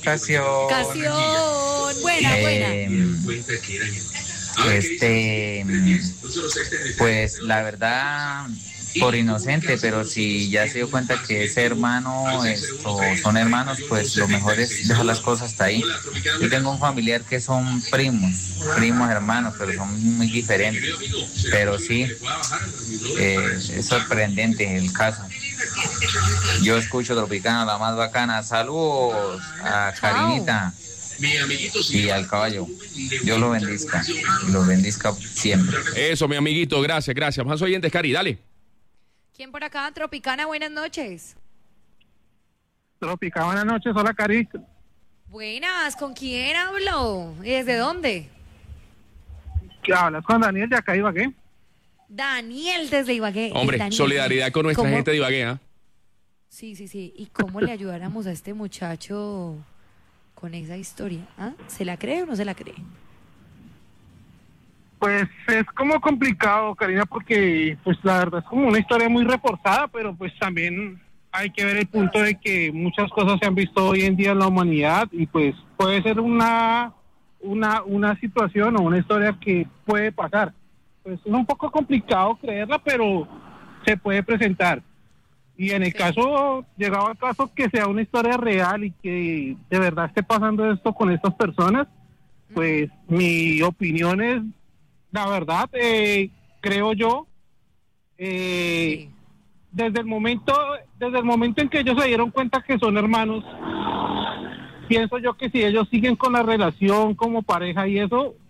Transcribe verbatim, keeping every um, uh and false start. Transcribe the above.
Ocasión. Ocasión. Buena, eh, buena. Este, pues la verdad, por inocente, pero si ya se dio cuenta que es hermano, esto, son hermanos, pues lo mejor es dejar las cosas hasta ahí. Yo tengo un familiar que son primos, primos hermanos, pero son muy diferentes. Pero sí, eh, es sorprendente el caso. Yo escucho Tropicana, la más bacana. Saludos a Karinita y al caballo. Dios lo bendizca y lo bendizca siempre. Eso, mi amiguito, gracias, gracias. Más oyentes, Cari, dale. ¿Quién por acá? Tropicana, buenas noches. Tropicana, buenas noches. Hola, Cari. Buenas, ¿con quién hablo? ¿Y desde dónde? ¿Qué hablas con Daniel de acá, Ibagué? Daniel desde Ibagué. Hombre, Daniel, solidaridad con nuestra ¿cómo? gente de Ibagué, ¿eh? Sí, sí, sí. ¿Y cómo le ayudáramos a este muchacho con esa historia? ¿Ah? ¿Se la cree o no se la cree? Pues es como complicado, Karina, porque pues la verdad es como una historia muy reforzada, pero pues también hay que ver el punto de que muchas cosas se han visto hoy en día en la humanidad y pues puede ser una una una situación o una historia que puede pasar. Pues es un poco complicado creerla, pero se puede presentar. Y en el Sí. caso, llegado al caso que sea una historia real y que de verdad esté pasando esto con estas personas, pues mi opinión es, la verdad, eh, creo yo, eh, Sí. desde el momento, desde el momento en que ellos se dieron cuenta que son hermanos, pienso yo que si ellos siguen con la relación como pareja y eso,